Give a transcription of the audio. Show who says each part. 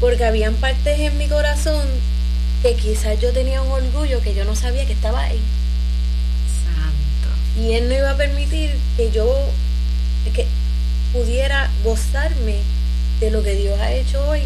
Speaker 1: porque habían partes en mi corazón que quizás yo tenía un orgullo que yo no sabía que estaba ahí.
Speaker 2: Santo.
Speaker 1: Y Él no iba a permitir que pudiera gozarme de lo que Dios ha hecho hoy